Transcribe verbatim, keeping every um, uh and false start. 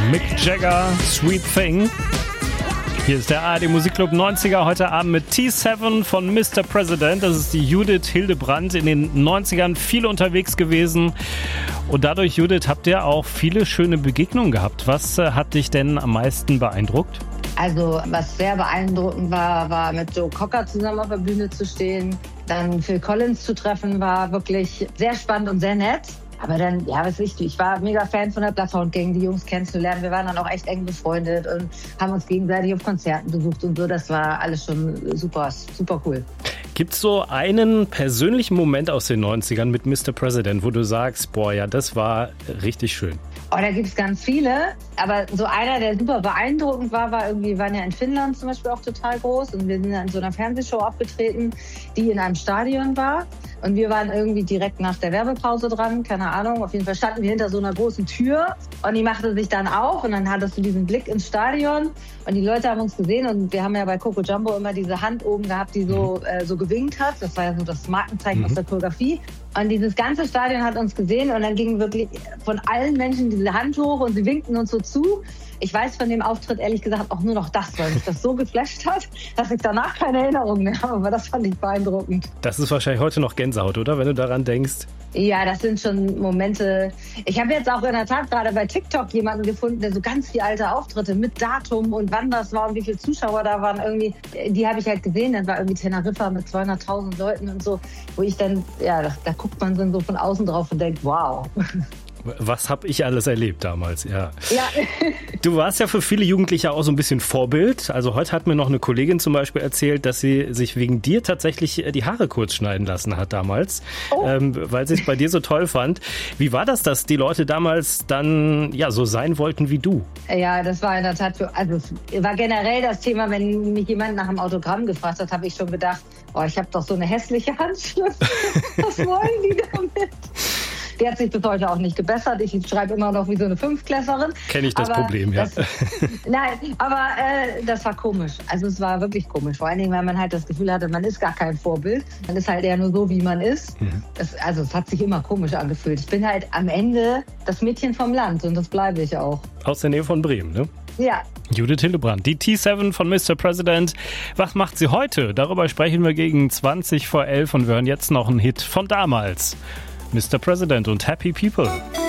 Mick Jagger, Sweet Thing. Hier ist der A R D Musikclub neunziger, heute Abend mit T sieben von Mister President. Das ist die Judith Hildebrandt, in den neunzigern viel unterwegs gewesen. Und dadurch, Judith, habt ihr auch viele schöne Begegnungen gehabt. Was äh, hat dich denn am meisten beeindruckt? Also was sehr beeindruckend war, war mit Joe Cocker zusammen auf der Bühne zu stehen. Dann Phil Collins zu treffen, war wirklich sehr spannend und sehr nett. Aber dann, ja, was ich, ich war mega Fan von der Bloodhound Gang, die Jungs kennenzulernen. Wir waren dann auch echt eng befreundet und haben uns gegenseitig auf Konzerten besucht und so. Das war alles schon super, super cool. Gibt's so einen persönlichen Moment aus den neunzigern mit Mister President, wo du sagst, boah, ja, das war richtig schön? Oh, da gibt's ganz viele. Aber so einer, der super beeindruckend war, war irgendwie, wir waren ja in Finnland zum Beispiel auch total groß und wir sind ja in so einer Fernsehshow aufgetreten, die in einem Stadion war. Und wir waren irgendwie direkt nach der Werbepause dran, keine Ahnung. Auf jeden Fall standen wir hinter so einer großen Tür und die machte sich dann auf und dann hattest du diesen Blick ins Stadion und die Leute haben uns gesehen und wir haben ja bei Coco Jumbo immer diese Hand oben gehabt, die so, äh, so gewinkt hat. Das war ja so das Markenzeichen mhm. aus der Choreografie. Und dieses ganze Stadion hat uns gesehen und dann ging wirklich von allen Menschen diese Hand hoch und sie winkten uns so zu. Ich weiß von dem Auftritt ehrlich gesagt auch nur noch das, weil mich das so geflasht hat, dass ich danach keine Erinnerung mehr habe. Aber das fand ich beeindruckend. Das ist wahrscheinlich heute noch Gänsehaut, oder? Wenn du daran denkst. Ja, das sind schon Momente. Ich habe jetzt auch in der Tat gerade bei TikTok jemanden gefunden, der so ganz viele alte Auftritte mit Datum und wann das war und wie viele Zuschauer da waren. Irgendwie, die habe ich halt gesehen. Das war irgendwie Teneriffa mit zweihunderttausend Leuten und so, wo ich dann, ja, da, da guckt man so von außen drauf und denkt, wow. Was habe ich alles erlebt damals, ja. Ja. Du warst ja für viele Jugendliche auch so ein bisschen Vorbild. Also heute hat mir noch eine Kollegin zum Beispiel erzählt, dass sie sich wegen dir tatsächlich die Haare kurz schneiden lassen hat damals, oh. ähm, weil sie es bei dir so toll fand. Wie war das, dass die Leute damals dann ja so sein wollten wie du? Ja, das war in der Tat, für, also es war generell das Thema, wenn mich jemand nach einem Autogramm gefragt hat, habe ich schon gedacht, oh, ich habe doch so eine hässliche Handschrift. Was wollen die damit? Die hat sich bis heute auch nicht gebessert. Ich schreibe immer noch wie so eine Fünftklässlerin. Kenne ich das aber Problem, ja. Das, nein, aber äh, das war komisch. Also es war wirklich komisch. Vor allen Dingen, weil man halt das Gefühl hatte, man ist gar kein Vorbild. Man ist halt eher nur so, wie man ist. Mhm. Das, also es hat sich immer komisch angefühlt. Ich bin halt am Ende das Mädchen vom Land und das bleibe ich auch. Aus der Nähe von Bremen, ne? Ja. Judith Hildebrandt, die T sieben von Mister President. Was macht sie heute? Darüber sprechen wir gegen zwanzig vor elf und wir hören jetzt noch einen Hit von damals. Mister President und Happy People.